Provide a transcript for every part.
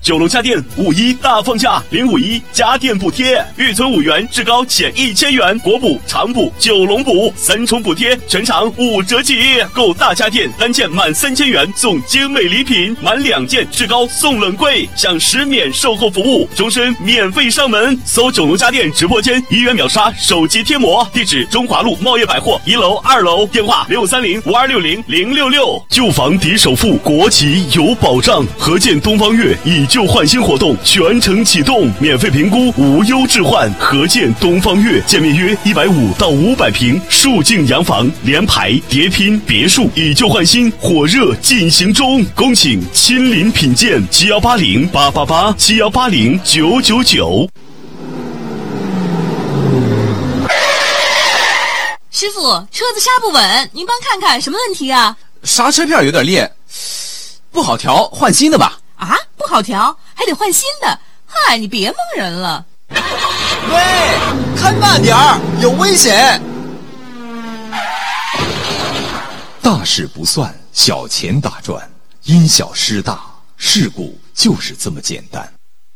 九龙家电5·1大放价，051家电补贴，预存5元，至高减1000元，国补、长补、九龙补3重补贴，全场5折起。购大家电单件满3000元送精美礼品，满2件至高送冷柜，享10免售后服务，终身免费上门。搜九龙家电直播间，1元秒杀手机贴膜，地址中华路茂业百货1楼、2楼，电话63052600066。旧房抵首付，国企有保障。合建东方悦以旧换新活动全程启动，免费评估，无忧置换。合建东方悦，建面约150到500平，数境洋房，联排、叠拼、别墅，以旧换新，火热进行中。恭请亲临品鉴，71808887180999。 师傅，车子刹不稳，您帮看看什么问题啊？ 刹车片有点裂，不好调，换新的吧。 啊，不好调，还得换新的？嗨，你别蒙人了。 喂，开慢点儿，有危险。 大事不算，小钱打转，因小失大，事故就是这么简单。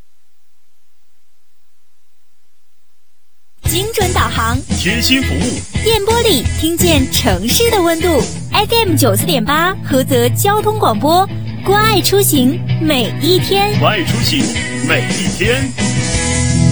精准导航， 贴心服务， 电波里听见城市的温度。FM 94.8菏泽交通广播，关爱出行每一天， 关爱出行每一天。